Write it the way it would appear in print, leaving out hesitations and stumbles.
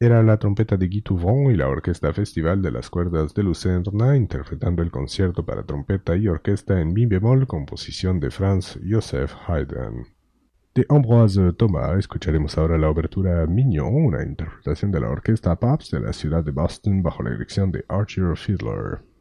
Era la trompeta de Guy Touvron y la Orquesta Festival de las Cuerdas de Lucerna interpretando el concierto para trompeta y orquesta en mi bemol, composición de Franz Joseph Haydn. De Ambroise Thomas escucharemos ahora la obertura Mignon, una interpretación de la Orquesta Pabst de la ciudad de Boston bajo la dirección de Archer Fiedler.